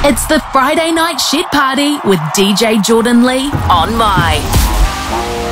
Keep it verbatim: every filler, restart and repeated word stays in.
It's the Friday Night Shit Party with D J Jordan Lee on My.